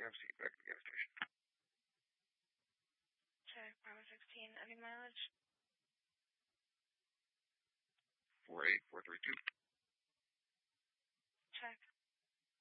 MC, back to the gas station. Check, Bravo 16, any mileage? 48432.